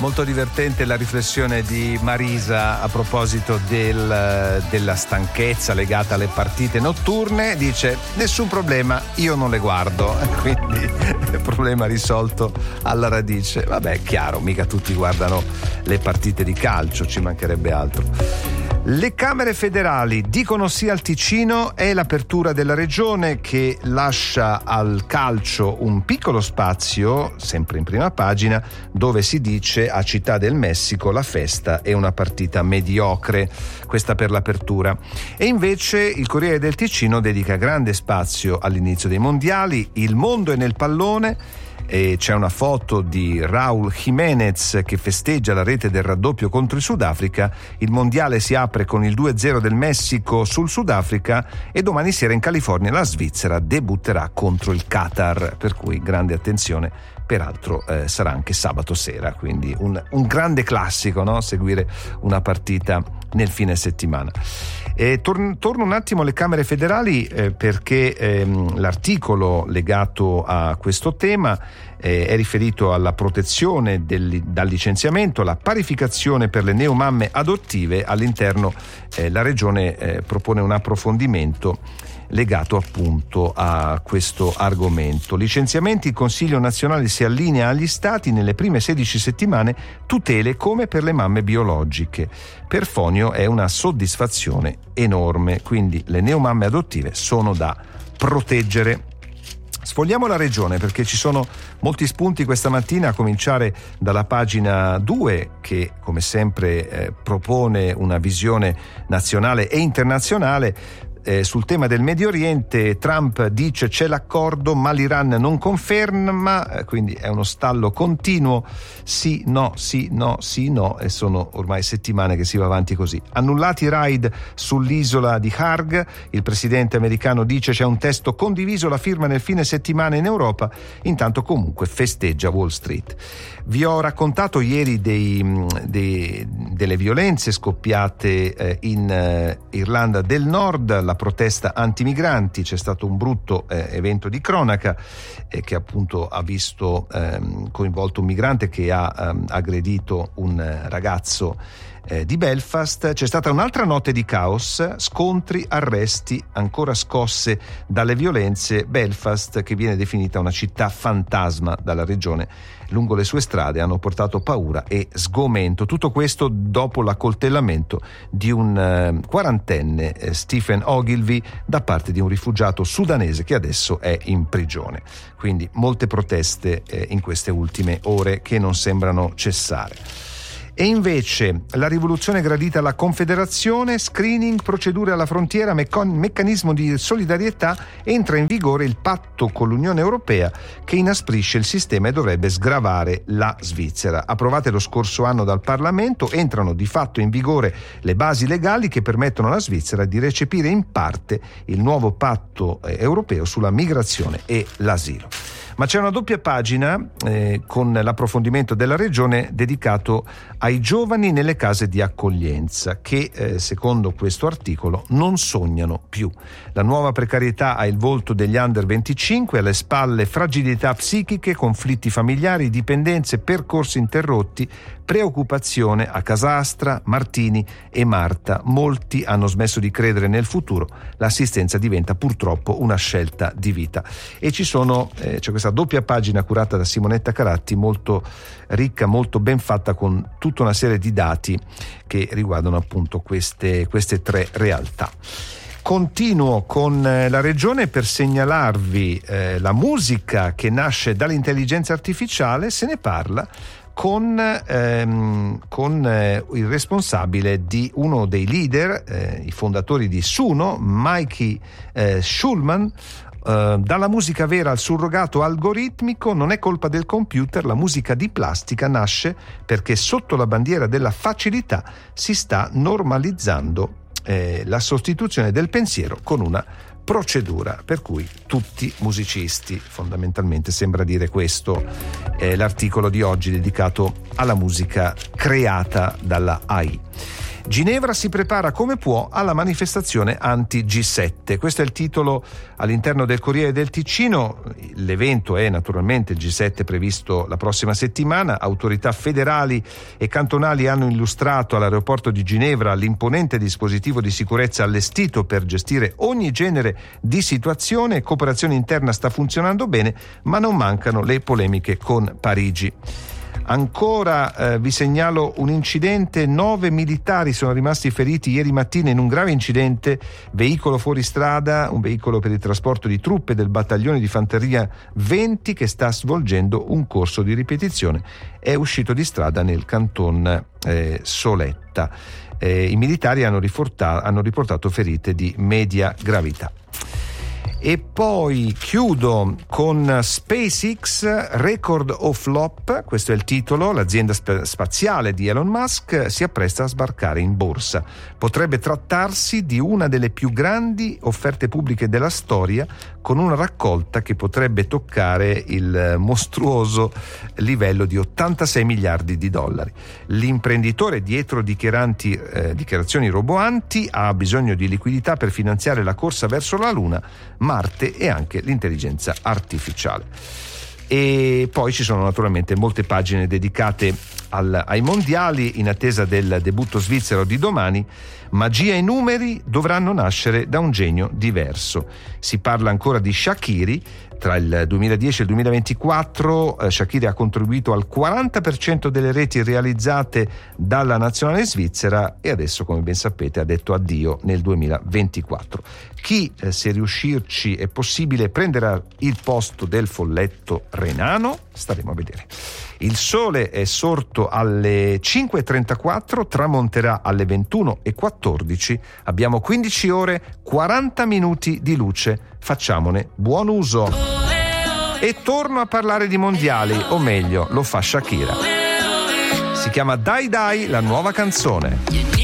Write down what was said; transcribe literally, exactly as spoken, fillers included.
Molto divertente la riflessione di Marisa a proposito del, della stanchezza legata alle partite notturne. Dice: nessun problema, io non le guardo. Quindi problema risolto alla radice. Vabbè, chiaro, mica tutti guardano le partite di calcio, ci mancherebbe altro. Le Camere federali dicono sì al Ticino, è l'apertura della regione che lascia al calcio un piccolo spazio, sempre in prima pagina, dove si dice a Città del Messico la festa è una partita mediocre, questa per l'apertura. E invece il Corriere del Ticino dedica grande spazio all'inizio dei mondiali, il mondo è nel pallone. E c'è una foto di Raúl Jiménez che festeggia la rete del raddoppio contro il Sudafrica. Il mondiale si apre con il due a zero del Messico sul Sudafrica e domani sera in California la Svizzera debutterà contro il Qatar, per cui grande attenzione. Peraltro eh, sarà anche sabato sera, quindi un, un grande classico, no? Seguire una partita nel fine settimana. E tor- torno un attimo alle Camere federali eh, perché ehm, l'articolo legato a questo tema eh, è riferito alla protezione del, dal licenziamento, alla parificazione per le neomamme adottive. All'interno eh, la Regione eh, propone un approfondimento legato appunto a questo argomento. Licenziamenti, il Consiglio nazionale si allinea agli Stati nelle prime sedici settimane, tutele come per le mamme biologiche. Per Fonio è una soddisfazione enorme, quindi le neomamme adottive sono da proteggere. Sfogliamo la regione perché ci sono molti spunti questa mattina, a cominciare dalla pagina due che come sempre eh, propone una visione nazionale e internazionale. Eh, sul tema del Medio Oriente Trump dice c'è l'accordo ma l'Iran non conferma, eh, quindi è uno stallo continuo, sì, no, sì, no, sì, no, e sono ormai settimane che si va avanti così. Annullati i raid sull'isola di Harg, il presidente americano dice c'è un testo condiviso, la firma nel fine settimana in Europa, intanto comunque festeggia Wall Street. Vi ho raccontato ieri dei, dei, delle violenze scoppiate eh, in eh, Irlanda del Nord, la protesta antimigranti. C'è stato un brutto eh, evento di cronaca eh, che appunto ha visto ehm, coinvolto un migrante che ha ehm, aggredito un eh, ragazzo eh, di Belfast. C'è stata un'altra notte di caos, scontri, arresti, ancora scosse dalle violenze. Belfast, che viene definita una città fantasma dalla regione, lungo le sue strade hanno portato paura e sgomento. Tutto questo dopo l'accoltellamento di un eh, quarantenne, eh, Stephen Ogilvy, da parte di un rifugiato sudanese che adesso è in prigione. Quindi molte proteste eh, in queste ultime ore che non sembrano cessare. E invece la rivoluzione gradita alla Confederazione, screening, procedure alla frontiera, meccon- meccanismo di solidarietà, entra in vigore il patto con l'Unione Europea che inasprisce il sistema e dovrebbe sgravare la Svizzera. Approvate lo scorso anno dal Parlamento, entrano di fatto in vigore le basi legali che permettono alla Svizzera di recepire in parte il nuovo patto eh, europeo sulla migrazione e l'asilo. Ma c'è una doppia pagina eh, con l'approfondimento della regione dedicato ai giovani nelle case di accoglienza che, eh, secondo questo articolo, non sognano più. La nuova precarietà ha il volto degli under venticinque, alle spalle fragilità psichiche, conflitti familiari, dipendenze, percorsi interrotti, preoccupazione a Casastra, Martini e Marta. Molti hanno smesso di credere nel futuro, l'assistenza diventa purtroppo una scelta di vita. E ci sono, eh, c'è questa doppia pagina curata da Simonetta Caratti, molto ricca, molto ben fatta, con tutta una serie di dati che riguardano appunto queste, queste tre realtà. Continuo con la regione per segnalarvi eh, la musica che nasce dall'intelligenza artificiale. Se ne parla con, ehm, con eh, il responsabile di uno dei leader, eh, i fondatori di Suno, Mikey eh, Schulman. Uh, dalla musica vera al surrogato algoritmico, non è colpa del computer, la musica di plastica nasce perché sotto la bandiera della facilità si sta normalizzando eh, la sostituzione del pensiero con una procedura, per cui tutti musicisti, fondamentalmente sembra dire questo è l'articolo di oggi dedicato alla musica creata dalla A I. Ginevra si prepara come può alla manifestazione anti G sette. Questo è il titolo all'interno del Corriere del Ticino. L'evento è naturalmente il G sette previsto la prossima settimana. Autorità federali e cantonali hanno illustrato all'aeroporto di Ginevra l'imponente dispositivo di sicurezza allestito per gestire ogni genere di situazione. Cooperazione interna sta funzionando bene, ma non mancano le polemiche con Parigi. Ancora eh, vi segnalo un incidente: nove militari sono rimasti feriti ieri mattina in un grave incidente, veicolo fuori strada, un veicolo per il trasporto di truppe del battaglione di fanteria venti che sta svolgendo un corso di ripetizione, è uscito di strada nel canton eh, Soletta. Eh, I militari hanno, riporta- hanno riportato ferite di media gravità. E poi chiudo con SpaceX, Record of Flop, questo è il titolo. L'azienda sp- spaziale di Elon Musk si appresta a sbarcare in borsa. Potrebbe trattarsi di una delle più grandi offerte pubbliche della storia, con una raccolta che potrebbe toccare il mostruoso livello di ottantasei miliardi di dollari. L'imprenditore, dietro dichiaranti, eh, dichiarazioni roboanti, ha bisogno di liquidità per finanziare la corsa verso la Luna, Marte e anche l'intelligenza artificiale. E poi ci sono naturalmente molte pagine dedicate al, ai mondiali in attesa del debutto svizzero di domani. Magia e numeri dovranno nascere da un genio diverso. Si parla ancora di Shaqiri. Tra il duemiladieci e il duemilaventiquattro eh, Shaqiri ha contribuito al quaranta per cento delle reti realizzate dalla nazionale svizzera e adesso, come ben sapete, ha detto addio nel duemilaventiquattro. Chi, eh, se riuscirci è possibile, prenderà il posto del folletto renano? Staremo a vedere. Il sole è sorto alle cinque e trentaquattro, tramonterà alle ventuno e quattordici. Abbiamo quindici ore, quaranta minuti di luce. Facciamone buon uso. E torno a parlare di mondiali, o meglio, lo fa Shakira. Si chiama Dai Dai, la nuova canzone.